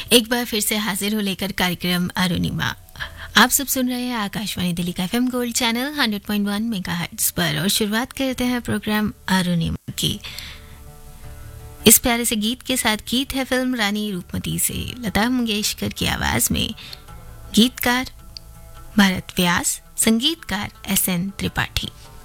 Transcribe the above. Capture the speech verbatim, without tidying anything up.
एक बार फिर से हाजिर हो लेकर कार्यक्रम अरुणिमा। आप सब सुन रहे हैं आकाशवाणी दिल्ली का FM gold channel hundred point वन मेगाहर्ट्ज पर और शुरुआत करते हैं प्रोग्राम अरुणिमा की। इस प्यारे से गीत के साथ गीत है फिल्म रानी रूपमती से लता मंगेशकर की आवाज में। गीतकार भरत व्यास, संगीतकार एस एन त्रिपाठी।